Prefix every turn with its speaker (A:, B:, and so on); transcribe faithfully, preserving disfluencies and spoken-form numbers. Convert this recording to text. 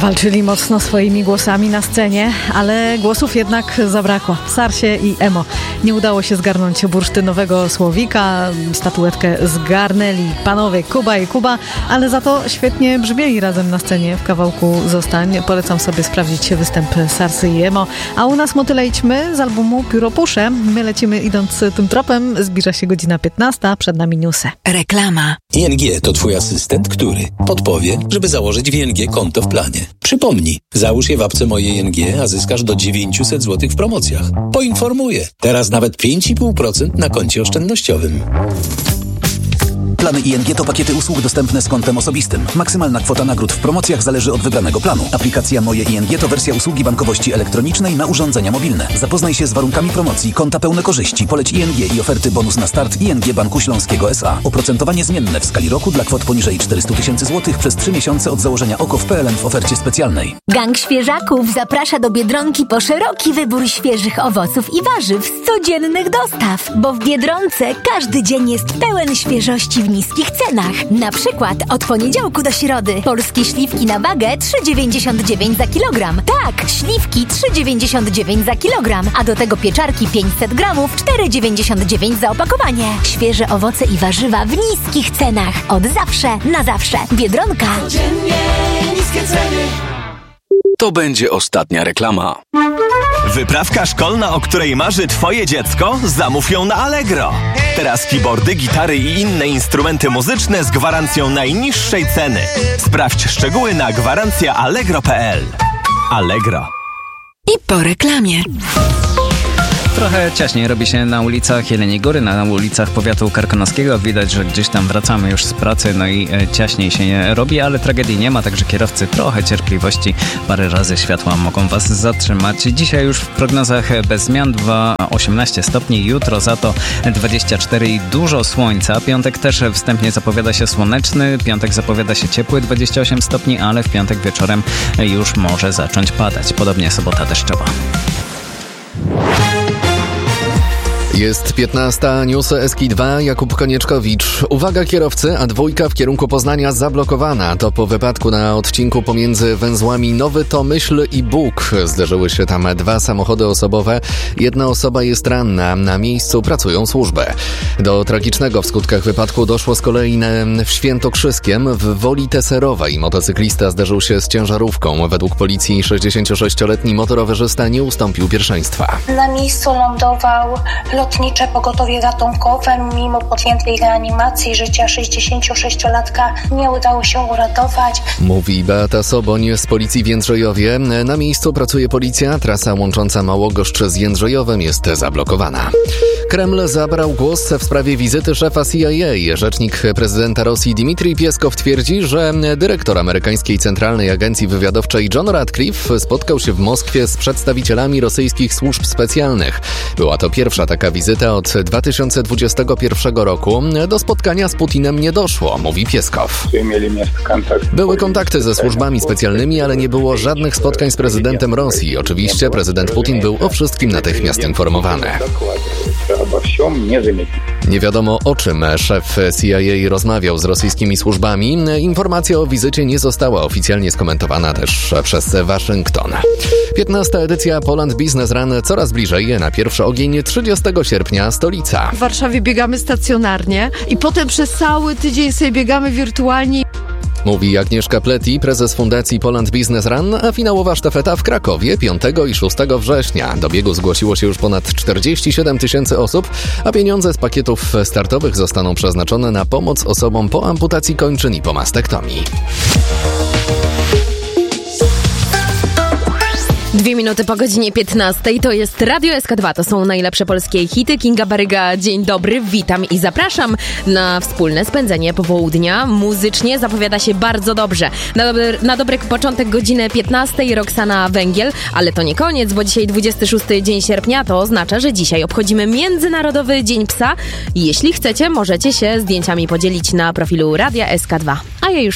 A: Walczyli mocno swoimi głosami na scenie, ale głosów jednak zabrakło. Sarsie i Emo. Nie udało się zgarnąć bursztynowego słowika, statuetkę zgarnęli panowie Kuba i Kuba, ale za to świetnie brzmieli razem na scenie w kawałku Zostań. Polecam sobie sprawdzić występ Sarsy i Emo. A u nas motyle idźmy z albumu Pióro Pusze. My lecimy idąc tym tropem. Zbliża się godzina piętnasta, przed nami newsy.
B: Reklama.
C: I N G to twój asystent, który podpowie, żeby założyć w I N G konto w planie. Przypomnij, załóż je w apce Moje I N G, a zyskasz do dziewięćset złotych w promocjach. Poinformuję, teraz nawet pięć i pół procent na koncie oszczędnościowym.
D: Plany I N G to pakiety usług dostępne z kontem osobistym. Maksymalna kwota nagród w promocjach zależy od wybranego planu. Aplikacja Moje I N G to wersja usługi bankowości elektronicznej na urządzenia mobilne. Zapoznaj się z warunkami promocji, konta pełne korzyści, poleć I N G i oferty bonus na start I N G Banku Śląskiego S A. Oprocentowanie zmienne w skali roku dla kwot poniżej czterysta tysięcy złotych przez trzy miesiące od założenia O K O w P L N w ofercie specjalnej.
B: Gang Świeżaków zaprasza do Biedronki po szeroki wybór świeżych owoców i warzyw z codziennych dostaw, bo w Biedronce każdy dzień jest pełen świeżości w niskich cenach. Na przykład od poniedziałku do środy polskie śliwki na wagę trzy dziewięćdziesiąt dziewięć za kilogram. Tak, śliwki trzy dziewięćdziesiąt dziewięć za kilogram, a do tego pieczarki pięćset gramów cztery dziewięćdziesiąt dziewięć za opakowanie. Świeże owoce i warzywa w niskich cenach. Od zawsze na zawsze. Biedronka.
E: Codziennie niskie ceny.
F: To będzie ostatnia reklama.
G: Wyprawka szkolna, o której marzy twoje dziecko? Zamów ją na Allegro. Teraz keyboardy, gitary i inne instrumenty muzyczne z gwarancją najniższej ceny. Sprawdź szczegóły na gwarancja allegro kropka p l. Allegro.
B: I po reklamie.
H: Trochę ciaśniej robi się na ulicach Jeleniej Góry, na ulicach powiatu karkonoskiego. Widać, że gdzieś tam wracamy już z pracy, no i ciaśniej się nie robi, ale tragedii nie ma, także kierowcy trochę cierpliwości. Parę razy światła mogą was zatrzymać. Dzisiaj już w prognozach bez zmian, osiemnaście stopni, jutro za to dwadzieścia cztery i dużo słońca. Piątek też wstępnie zapowiada się słoneczny, piątek zapowiada się ciepły, dwadzieścia osiem stopni, ale w piątek wieczorem już może zacząć padać. Podobnie sobota deszczowa.
I: Jest piętnasta, newsy S K dwa, Jakub Konieczkowicz. Uwaga kierowcy, A dwa w kierunku Poznania zablokowana. To po wypadku na odcinku pomiędzy węzłami Nowy Tomyśl i Bóg. Zderzyły się tam dwa samochody osobowe. Jedna osoba jest ranna. Na miejscu pracują służby. Do tragicznego w skutkach wypadku doszło z kolei w Świętokrzyskiem w Woli Teserowej. Motocyklista zderzył się z ciężarówką. Według policji sześćdziesięciosześcioletni motorowerzysta nie ustąpił pierwszeństwa.
J: Na miejscu lądował lotnicze pogotowie ratunkowe. Mimo podjętej reanimacji życia sześćdziesięciosześciolatka nie udało się uratować.
I: Mówi Beata Soboń z policji w Jędrzejowie. Na miejscu pracuje policja. Trasa łącząca Małogoszcz z Jędrzejowem jest zablokowana. Kreml zabrał głos w sprawie wizyty szefa C I A. Rzecznik prezydenta Rosji Dmitrij Pieskow twierdzi, że dyrektor amerykańskiej Centralnej Agencji Wywiadowczej John Radcliffe spotkał się w Moskwie z przedstawicielami rosyjskich służb specjalnych. Była to pierwsza taka wizyta od dwa tysiące dwudziestego pierwszego roku. Do spotkania z Putinem nie doszło, mówi Pieskow. Były kontakty ze służbami specjalnymi, ale nie było żadnych spotkań z prezydentem Rosji. Oczywiście prezydent Putin był o wszystkim natychmiast informowany. Nie wiadomo, o czym szef C I A rozmawiał z rosyjskimi służbami. Informacja o wizycie nie została oficjalnie skomentowana też przez Waszyngton. piętnasta edycja Poland Business Run coraz bliżej. Na pierwszy ogień trzydziestego sierpnia stolica.
K: W Warszawie biegamy stacjonarnie i potem przez cały tydzień sobie biegamy wirtualnie.
I: Mówi Agnieszka Pleti, prezes Fundacji Poland Business Run, a finałowa sztafeta w Krakowie piątego i szóstego września. Do biegu zgłosiło się już ponad czterdzieści siedem tysięcy osób, a pieniądze z pakietów startowych zostaną przeznaczone na pomoc osobom po amputacji kończyn i po mastektomii.
L: Dwie minuty po godzinie piętnastej, to jest Radio S K dwa, to są najlepsze polskie hity. Kinga Baryga, dzień dobry, witam i zapraszam na wspólne spędzenie popołudnia. Muzycznie zapowiada się bardzo dobrze. Na dobry, na dobry początek godziny piętnastej Roxana Węgiel, ale to nie koniec, bo dzisiaj dwudziesty szósty dzień sierpnia, to oznacza, że dzisiaj obchodzimy Międzynarodowy Dzień Psa. Jeśli chcecie, możecie się zdjęciami podzielić na profilu Radia S K dwa. A ja już